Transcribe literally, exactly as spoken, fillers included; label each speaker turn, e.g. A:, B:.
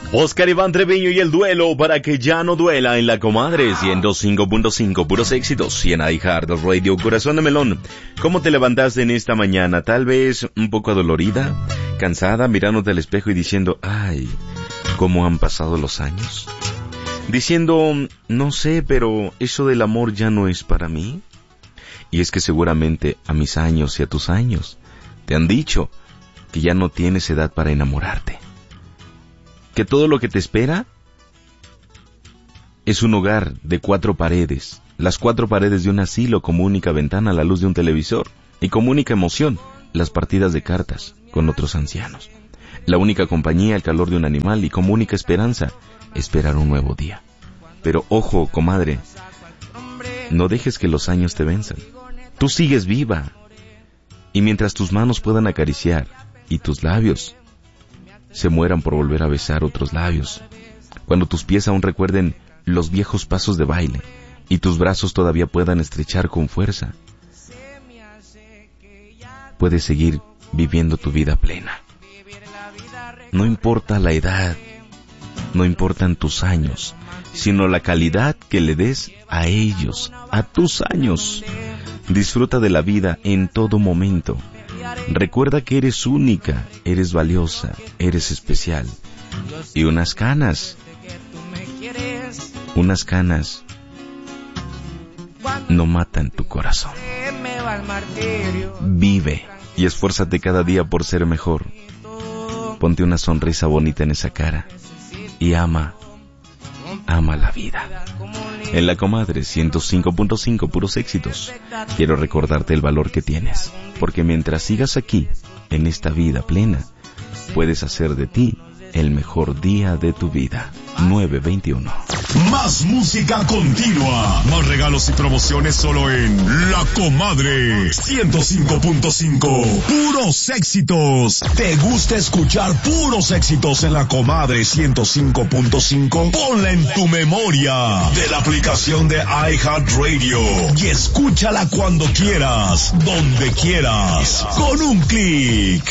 A: Oscar Iván Treviño y el duelo para que ya no duela en la comadre ciento cinco punto cinco, puros éxitos y en iHeart Radio. Corazón de melón, ¿cómo te levantaste en esta mañana? Tal vez un poco adolorida, cansada, mirándote al espejo y diciendo, ay, ¿cómo han pasado los años? Diciendo, no sé, pero eso del amor ya no es para mí. Y es que seguramente a mis años y a tus años te han dicho que ya no tienes edad para enamorarte. Que todo lo que te espera es un hogar de cuatro paredes, las cuatro paredes de un asilo como única ventana a la luz de un televisor y como única emoción las partidas de cartas con otros ancianos. La única compañía, el calor de un animal y como única esperanza, esperar un nuevo día. Pero ojo, comadre, no dejes que los años te venzan. Tú sigues viva y mientras tus manos puedan acariciar y tus labios se mueran por volver a besar otros labios, cuando tus pies aún recuerden los viejos pasos de baile y tus brazos todavía puedan estrechar con fuerza, puedes seguir viviendo tu vida plena. No importa la edad, no importan tus años, sino la calidad que le des a ellos, a tus años. Disfruta de la vida en todo momento. Recuerda que eres única, eres valiosa, eres especial. Y unas canas, unas canas no matan tu corazón. Vive y esfuérzate cada día por ser mejor. Ponte una sonrisa bonita en esa cara y ama, ama la vida. En la comadre ciento cinco punto cinco, puros éxitos. Quiero recordarte el valor que tienes, porque mientras sigas aquí, en esta vida plena, puedes hacer de ti el mejor día de tu vida. nueve veintiuno.
B: Más música continua, más regalos y promociones solo en La Comadre ciento cinco punto cinco. Puros éxitos. ¿Te gusta escuchar puros éxitos en La Comadre ciento cinco punto cinco? Ponla en tu memoria de la aplicación de iHeart Radio y escúchala cuando quieras, donde quieras, con un clic.